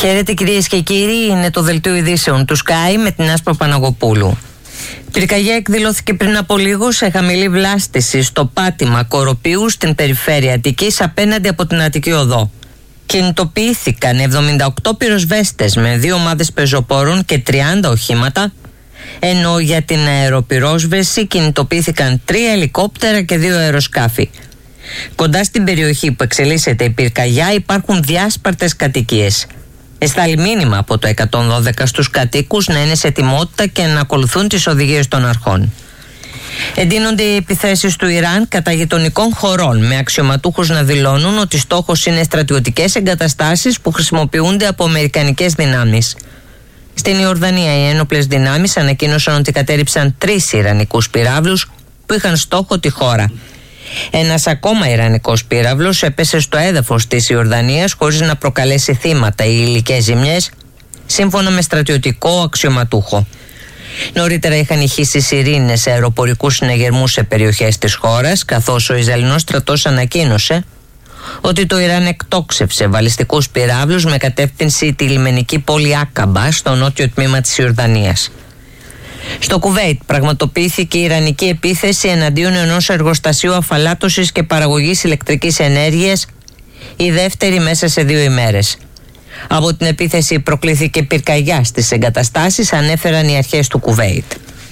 Χαίρετε κυρίες και κύριοι, είναι το δελτίο ειδήσεων του Sky με την Άσπρο Παναγοπούλου. Πυρκαγιά εκδηλώθηκε πριν από λίγο σε χαμηλή βλάστηση στο πάτημα Κοροπίου στην περιφέρεια Αττικής απέναντι από την Αττική Οδό. Κινητοποιήθηκαν 78 πυροσβέστες με 2 ομάδες πεζοπόρων και 30 οχήματα, ενώ για την αεροπυρόσβεση κινητοποιήθηκαν 3 ελικόπτερα και 2 αεροσκάφη. Κοντά στην περιοχή που εξελίσσεται η πυρκαγιά υπάρχουν διάσπαρτες κατοικίες. Εστάλει μήνυμα από το 112 στους κατοίκους να είναι σε ετοιμότητα και να ακολουθούν τις οδηγίες των αρχών. Εντείνονται οι επιθέσεις του Ιράν κατά γειτονικών χωρών, με αξιωματούχους να δηλώνουν ότι στόχος είναι στρατιωτικές εγκαταστάσεις που χρησιμοποιούνται από αμερικανικές δυνάμεις. Στην Ιορδανία οι ένοπλες δυνάμεις ανακοίνωσαν ότι κατέρριψαν 3 ιρανικούς πυράβλους που είχαν στόχο τη χώρα. Ένας ακόμα ιρανικός πύραυλος έπεσε στο έδαφος της Ιορδανίας χωρίς να προκαλέσει θύματα ή υλικές ζημιές, σύμφωνα με στρατιωτικό αξιωματούχο. Νωρίτερα είχαν ηχήσει σιρήνες σε αεροπορικούς συναγερμούς σε περιοχές της χώρας, καθώς ο Ισραηλινός στρατός ανακοίνωσε ότι το Ιράν εκτόξευσε βαλιστικούς πυράβλους με κατεύθυνση τη λιμενική πόλη Άκαμπα στο νότιο τμήμα της Ιορδανίας. Στο Κουβέιτ πραγματοποιήθηκε η ιρανική επίθεση εναντίον ενός εργοστασίου αφαλάτωσης και παραγωγής ηλεκτρικής ενέργειας, η δεύτερη μέσα σε 2 ημέρες. Από την επίθεση προκλήθηκε πυρκαγιά στις εγκαταστάσεις, ανέφεραν οι αρχές του Κουβέιτ.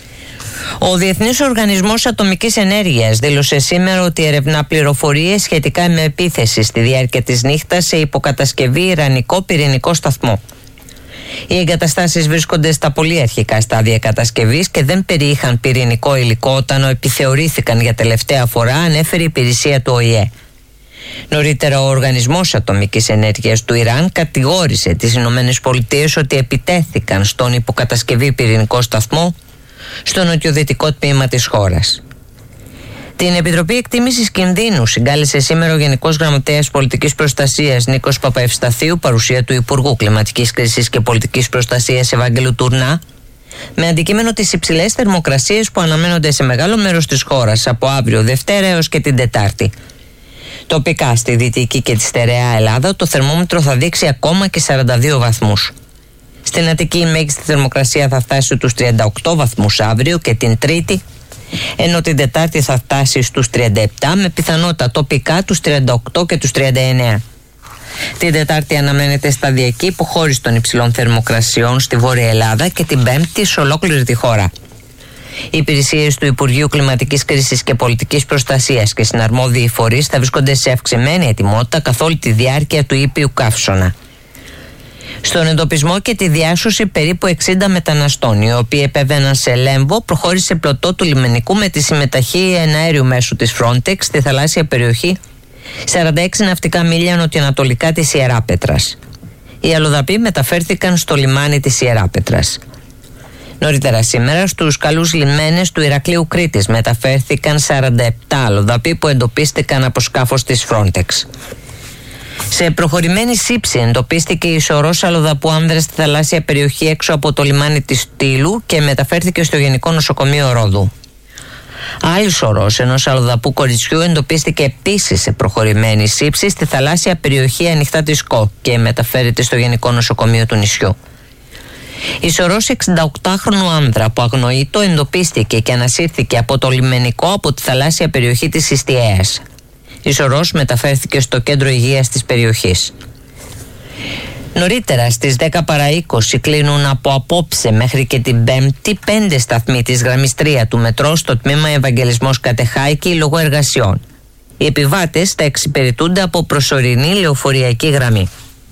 Ο Διεθνής Οργανισμός Ατομικής Ενέργειας δήλωσε σήμερα ότι ερευνά πληροφορίες σχετικά με επίθεση στη διάρκεια της νύχτας σε υποκατασκευή ιρανικό πυρηνικό σταθμό. Οι εγκαταστάσεις βρίσκονται στα πολύ αρχικά στάδια κατασκευής και δεν περιείχαν πυρηνικό υλικό όταν επιθεωρήθηκαν για τελευταία φορά, ανέφερε η υπηρεσία του ΟΗΕ. Νωρίτερα ο Οργανισμός Ατομικής Ενέργειας του Ιράν κατηγόρησε τις ΗΠΑ ότι επιτέθηκαν στον υποκατασκευή πυρηνικό σταθμό στο νοτιοδυτικό τμήμα της χώρας. Την Επιτροπή Εκτίμησης Κινδύνου συγκάλεσε σήμερα ο Γενικός Γραμματέας Πολιτικής Προστασίας Νίκος Παπαευσταθίου, παρουσία του Υπουργού Κλιματικής Κρίσης και Πολιτικής Προστασίας Ευάγγελου Τουρνά, με αντικείμενο τις υψηλές θερμοκρασίες που αναμένονται σε μεγάλο μέρος της χώρας από αύριο Δευτέρα έως και την Τετάρτη. Τοπικά στη Δυτική και τη Στερεά Ελλάδα το θερμόμετρο θα δείξει ακόμα και 42 βαθμούς. Στην Αττική η μέγιστη θερμοκρασία θα φτάσει στους 38 βαθμούς αύριο και την Τρίτη, ενώ την Τετάρτη θα φτάσει στους 37 με πιθανότητα τοπικά τους 38 και τους 39. Την Τετάρτη αναμένεται σταδιακή υποχώρηση των υψηλών θερμοκρασιών στη Βόρεια Ελλάδα και την Πέμπτη σε ολόκληρη τη χώρα. Οι υπηρεσίες του Υπουργείου Κλιματικής Κρίσης και Πολιτικής Προστασίας και συναρμόδιοι φορείς θα βρίσκονται σε αυξημένη ετοιμότητα καθ' όλη τη διάρκεια του ήπιου καύσωνα. Στον εντοπισμό και τη διάσωση περίπου 60 μεταναστών, οι οποίοι επέβαιναν σε Λέμβο, προχώρησε πλωτό του λιμενικού με τη συμμεταχή εναέριου μέσου της Frontex στη θαλάσσια περιοχή 46 ναυτικά μίλια νοτιοανατολικά της Ιεράπετρας. Οι αλλοδαποί μεταφέρθηκαν στο λιμάνι της Ιεράπετρας. Νωρίτερα σήμερα στους καλούς λιμένες του Ηρακλείου Κρήτης μεταφέρθηκαν 47 αλλοδαποί που εντοπίστηκαν από σκάφος της Frontex. Σε προχωρημένη σύψη εντοπίστηκε η σωρός αλλοδαπού άνδρας στη θαλάσσια περιοχή έξω από το λιμάνι της Στήλου και μεταφέρθηκε στο Γενικό Νοσοκομείο Ρόδου. Άλλη σωρός ενός αλλοδαπού κοριτσιού εντοπίστηκε επίσης σε προχωρημένη σύψη στη θαλάσσια περιοχή ανοιχτά της ΚΟ και μεταφέρεται στο Γενικό Νοσοκομείο του νησιού. Η σωρός 68χρονου άνδρα που αγνοείτο εντοπίστηκε και ανασύρθηκε από το λιμενικό από τη θαλάσσια περιοχή της Ιστιαίας. Η σωρός μεταφέρθηκε στο κέντρο υγείας της περιοχής. Νωρίτερα στις 10 παρά 20 κλείνουν από απόψε μέχρι και την Πέμπτη 5 σταθμοί της γραμμής 3 του μετρό στο τμήμα Ευαγγελισμός Κατεχάικη λόγω εργασιών. Οι επιβάτες θα εξυπηρετούνται από προσωρινή λεωφοριακή γραμμή.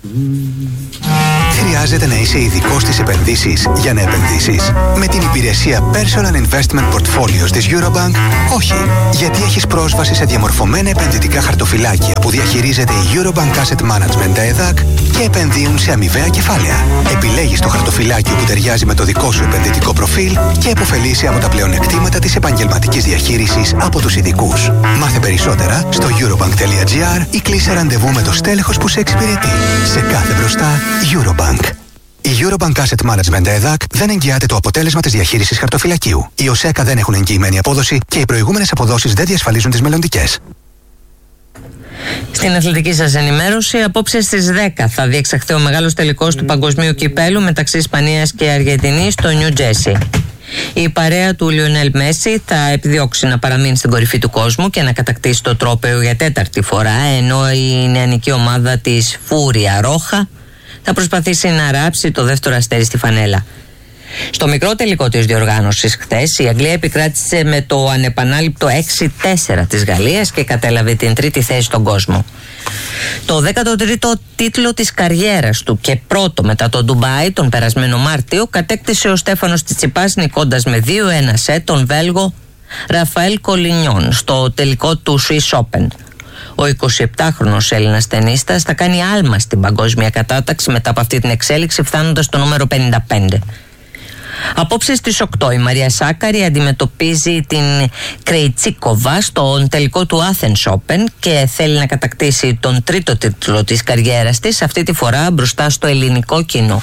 Χρειάζεται να είσαι ειδικός στις επενδύσεις για να επενδύσεις? Με την υπηρεσία Personal Investment Portfolios της Eurobank, όχι. Γιατί έχεις πρόσβαση σε διαμορφωμένα επενδυτικά χαρτοφυλάκια που διαχειρίζεται η Eurobank Asset Management ΕΔΑΚ και επενδύουν σε αμοιβαία κεφάλαια. Επιλέγεις το χαρτοφυλάκιο που ταιριάζει με το δικό σου επενδυτικό προφίλ και επωφελείσαι από τα πλεονεκτήματα της επαγγελματικής διαχείρισης από τους ειδικούς. Μάθε περισσότερα στο eurobank.gr ή κλείσε ραντεβού με το στέλεχος που σε εξυπηρετεί. Σε κάθε μπροστά, Eurobank. Η Eurobank Asset Management ΕΔΑΚ δεν εγγυάται το αποτέλεσμα της διαχείρισης χαρτοφυλακίου. Οι ΟΣΕΚΑ δεν έχουν εγγυημένη απόδοση και οι προηγούμενες αποδόσεις δεν διασφαλίζουν τις μελλοντικές. Στην αθλητική σας ενημέρωση, απόψε στις 10 θα διεξαχθεί ο μεγάλος τελικός του Παγκοσμίου Κυπέλου μεταξύ Ισπανίας και Αργεντινής στο Νιου Τζέρσι. Η παρέα του Λιονέλ Μέση θα επιδιώξει να παραμείνει στην κορυφή του κόσμου και να κατακτήσει το τρόπαιο για 4η φορά, ενώ η νεανική ομάδα της Φούρια Ρόχα θα προσπαθήσει να ράψει το δεύτερο αστέρι στη φανέλα. Στο μικρό τελικό της διοργάνωσης χθες, η Αγγλία επικράτησε με το ανεπανάληπτο 6-4 της Γαλλίας και κατέλαβε την τρίτη θέση στον κόσμο. Το 13ο τίτλο της καριέρας του και πρώτο μετά το Ντουμπάι τον περασμένο Μάρτιο κατέκτησε ο Στέφανος Τσιτσιπάς, νικώντας με 2-1 σετ τον Βέλγο Ραφαέλ Κολινιόν στο τελικό του Swiss Open. Ο 27χρονος Έλληνας τενίστας θα κάνει άλμα στην παγκόσμια κατάταξη μετά από αυτή την εξέλιξη, φτάνοντας στο νούμερο 55. Απόψε στις 8 η Μαρία Σάκαρη αντιμετωπίζει την Κρεϊτσίκοβα στον τελικό του Athens Open και θέλει να κατακτήσει τον τρίτο τίτλο της καριέρας της, αυτή τη φορά μπροστά στο ελληνικό κοινό.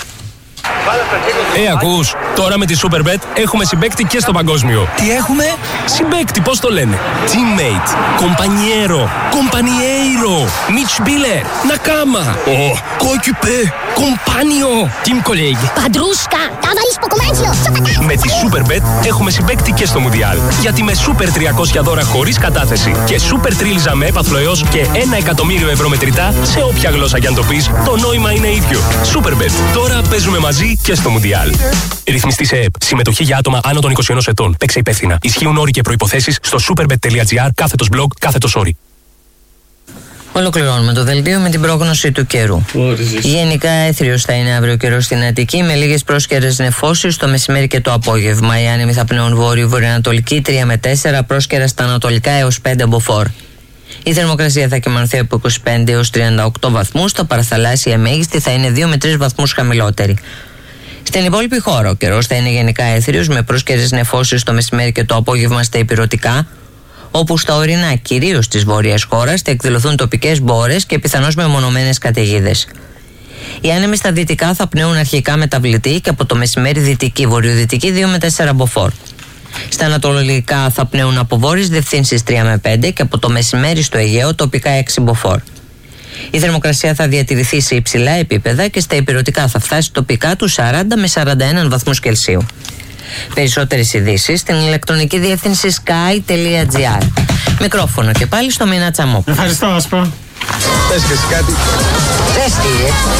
Ακούς, τώρα με τη Superbet έχουμε συμπαίκτη και στο παγκόσμιο. Τι έχουμε? Συμπαίκτη, πώς το λένε? Teammate, compañero, compañeiro, Mitspieler, Nakama, coéquipier, compagno, team colleague. Παντρούσκα, ταβαρίσκο κομμάτιο. Με τη Superbet έχουμε συμπαίκτη και στο Μουντιάλ. Γιατί με Super 300 δώρα χωρίς κατάθεση και Super Τρίλιζα με έπαθλο έως και 1 εκατομμύριο ευρώ μετρητά, σε όποια γλώσσα κι αν το πεις, το νόημα είναι ίδιο. Superbet, τώρα παίζουμε μαζί και στο Μουντιάλ. Ρυθμιστή σε ΕΕΠ. Συμμετοχή για άτομα άνω των 21 ετών. Παίξε υπεύθυνα. Ισχύουν όροι και προϋποθέσεις στο superbet.gr/blog/όροι. Ολοκληρώνουμε το δελτίο με την πρόγνωση του καιρού. Γενικά έθριος θα είναι αύριο καιρός στην Αττική, με λίγες πρόσκαιρες νεφώσεις το μεσημέρι και το απόγευμα. Οι άνεμοι θα πνέουν βόρειο-βορειοανατολική 3 με 4, πρόσκαιρα στα ανατολικά έως 5 μποφόρ. Η θερμοκρασία θα κυμανθεί από 25 έως 38 βαθμούς, τα παραθαλάσσια μέγιστη θα είναι 2 με 3 βαθμούς χαμηλότερη. Στην υπόλοιπη χώρα ο καιρός θα είναι γενικά έθριος, με πρόσκαιρες νεφώσεις το μεσημέρι και το απόγευμα στα ηπειρωτικά, όπου στα ορεινά κυρίως της βόρειας χώρας θα εκδηλωθούν τοπικές μπόρες και πιθανώς μεμονωμένες καταιγίδες. Οι άνεμοι στα δυτικά θα πνέουν αρχικά μεταβλητή και από το μεσημέρι δυτική βορειοδυτική 2 με 4 μποφόρ. Στα ανατολικά θα πνέουν από βόρειες διευθύνσεις 3 με 5 και από το μεσημέρι στο Αιγαίο τοπικά 6 μποφόρ. Η θερμοκρασία θα διατηρηθεί σε υψηλά επίπεδα και στα ηπειρωτικά θα φτάσει τοπικά τους 40 με 41 βαθμούς Κελσίου. Περισσότερες ειδήσεις στην ηλεκτρονική διεύθυνση sky.gr. Μικρόφωνο και πάλι στο Μίνα Τσαμόπουλο. Ευχαριστώ, Άσπα. Πες και εσύ κάτι. Πες τι,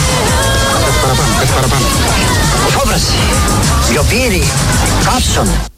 Κάτι παραπάνω. Φόβραση, σιωπήρι, κάψον.